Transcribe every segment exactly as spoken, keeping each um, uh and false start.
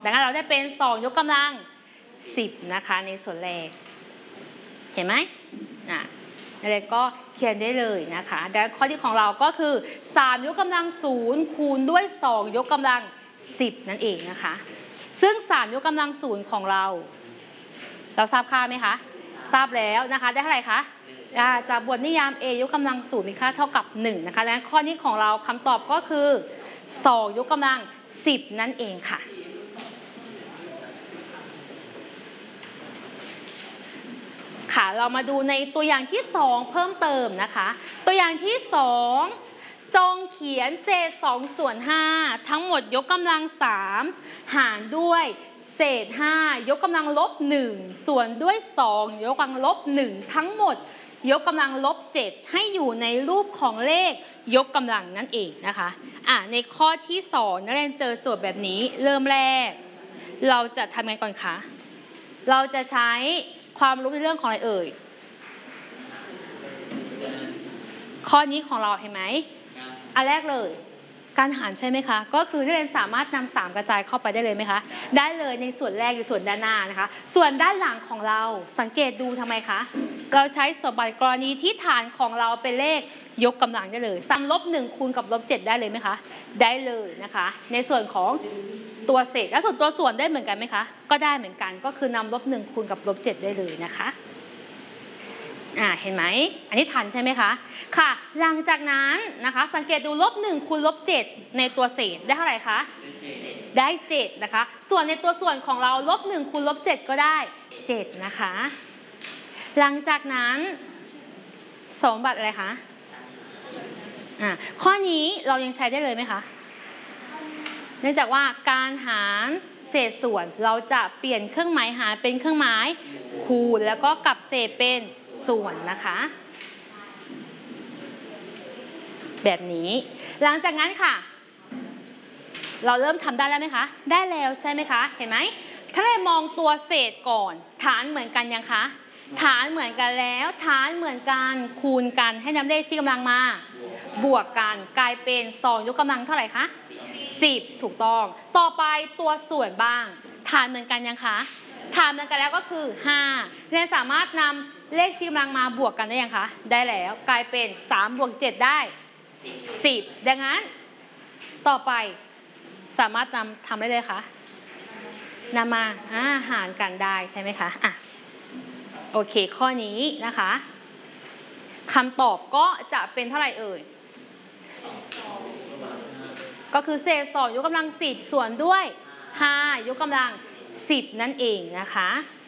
ดังนั้นเราได้เป็นสองยกกำลังสิบนะคะในส่วนแรกเห็นไหมอ่ะอะไรก็เขียนได้เลยนะคะดังนั้นข้อที่ของเราก็คือสามยกกำลังศูนย์คูณด้วยสองยกกำลังสิบนั่นเองนะคะซึ่งสามยกกำลังศูนย์ของเราเราทราบค่าไหมคะทราบแล้วนะคะได้เท่าไหร่คะจากบทนิยาม a ยกกำลังศูนย์มีค่าเท่ากับหนึ่งนะคะดังนั้นข้อนี้ของเราคำตอบก็คือสองยกกำลังสิบนั่นเองค่ะค่ะเรามาดูในตัวอย่างที่สองเพิ่มเติมนะคะตัวอย่างที่สองจงเขียนเศษสองส่วนห้าทั้งหมดยกกำลังสามหารด้วยเศษห้ายกกำลังลบหนึ่งส่วนด้วยสองยกกำลังลบหนึ่งทั้งหมดยกกำลังลบเจ็ดให้อยู่ในรูปของเลขยกกำลังนั่นเองนะคะอ่ะในข้อที่สองนักเรียนเจอโจทย์แบบนี้เริ่มแรกเราจะทำไงก่อนคะเราจะใช้ความรู้ในเรื่องของอะไรเอ่ยข้อนี้ของเราเห็นไหมอันแรกเลยการหารใช่ไหมคะก็คือนักเรียนสามารถนำสามกระจายเข้าไปได้เลยไหมคะได้เลยในส่วนแรกในส่วนด้านหน้านะคะส่วนด้านหลังของเราสังเกตดูทำไมคะเราใช้สมบัติกรณีที่ฐานของเราเป็นเลขยกกำลังได้เลยซ้ำลบหนึ่งคูณกับลบเจ็ดได้เลยไหมคะได้เลยนะคะในส่วนของตัวเศษและส่วนตัวส่วนได้เหมือนกันไหมคะก็ได้เหมือนกันก็คือนำลบหนึ่งคูณกับลบเจ็ดได้เลยนะคะอ่าเห็นไหมอันนี้ทันใช่ไหมคะค่ะหลังจากนั้นนะคะสังเกตดูลบหนึ่งคูณลบเจ็ดในตัวเศษได้เท่าไหร่คะได้เจ็ดนะคะส่วนในตัวส่วนของเราลบหนึ่งคูณลบเจ็ดก็ได้เจ็ดนะคะหลังจากนั้นสมบัติอะไรคะอ่าข้อนี้เรายังใช้ได้เลยไหมคะเนื่องจากว่าการหารเศษส่วนเราจะเปลี่ยนเครื่องหมายหารเป็นเครื่องหมายคูณแล้วก็กลับเศษเป็นส่วนนะคะแบบนี้หลังจากนั้นค่ะเราเริ่มทำได้แล้วไหมคะได้แล้วใช่ไหมคะเห็นไหมถ้าเรามองตัวเศษก่อนฐานเหมือนกันยังคะฐานเหมือนกันแล้วฐานเหมือนกันคูณกันให้นำเลขที่กำลังมาบวกกันกลายเป็นสองยกกำลังเท่าไหร่คะสิบถูกต้องต่อไปตัวส่วนบ้างฐานเหมือนกันยังคะฐานเหมือนกันแล้วก็คือห้าเรียนสามารถนำเลขที่กำลังมาบวกกันได้ยังคะได้แล้วกลายเป็นสามบวกเจ็ดได้สิบดังนั้นต่อไปสามารถนำทำได้เลยคะนำมาอ่าหารกันได้ใช่ไหมคะอ่ะโอเคข้อนี้นะคะคำตอบก็จะเป็นเท่าไหร่เอ่ยก็คือเศษสองยกกำลังสิบส่วนด้วยห้ายกกำลังสิบนั่นเองนะคะ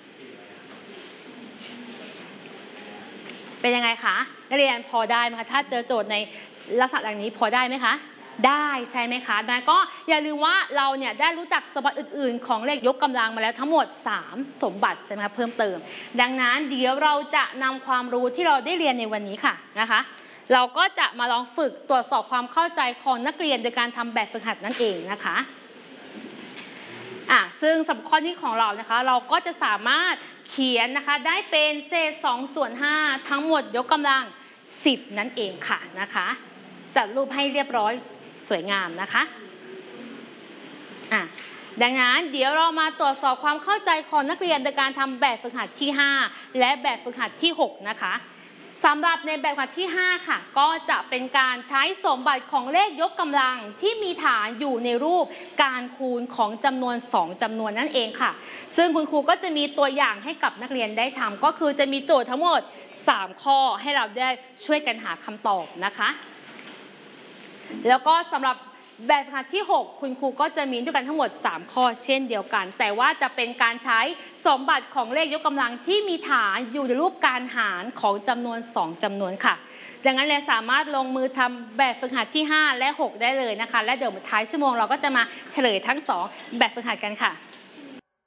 เป็นยังไงคะนักเรียนพอได้ไหมคะถ้าเจอโจทย์ในลักษณะอย่างนี้พอได้ไหมคะได้ใช่ไหมคะดังนั้นก็อย่าลืมว่าเราเนี่ยได้รู้จักสมบัติอื่นๆของเลขยกกำลังมาแล้วทั้งหมดสามสมบัติใช่ไหมคะเพิ่มเติมดังนั้นเดี๋ยวเราจะนำความรู้ที่เราได้เรียนในวันนี้ค่ะนะคะเราก็จะมาลองฝึกตรวจสอบความเข้าใจของนักเรียนโดยการทำแบบฝึกหัดนั่นเองนะคะอ่ะซึ่งสำหรับข้อนี้ของเรานะคะเราก็จะสามารถเขียนนะคะได้เป็นเศษสองส่วนห้าทั้งหมดยกกำลังสิบนั่นเองค่ะนะคะจัดรูปให้เรียบร้อยสวยงามนะคะอ่ะดังนั้นเดี๋ยวเรามาตรวจสอบความเข้าใจของนักเรียนโดยการทำแบบฝึกหัดที่ห้าและแบบฝึกหัดที่หกนะคะสำหรับในแบบฝึกหัดที่ห้าค่ะก็จะเป็นการใช้สมบัติของเลขยกกำลังที่มีฐานอยู่ในรูปการคูณของจำนวนสองจำนวนนั่นเองค่ะซึ่งคุณครูก็จะมีตัวอย่างให้กับนักเรียนได้ทำก็คือจะมีโจทย์ทั้งหมดสามข้อให้เราได้ช่วยกันหาคำตอบนะคะแล้วก็สำหรับแบบฝึกหัดที่หกคุณครูก็จะมีด้วยกันทั้งหมดสามข้อเช่นเดียวกันแต่ว่าจะเป็นการใช้สมบัติของเลขยกกำลังที่มีฐานอยู่ในรูปการหารของจำนวนสองจำนวนค่ะดังนั้นเราสามารถลงมือทำแบบฝึกหัดที่ห้าและหกได้เลยนะคะและเดี๋ยวท้ายชั่วโมงเราก็จะมาเฉลยทั้งสองแบบฝึกหัดกันค่ะ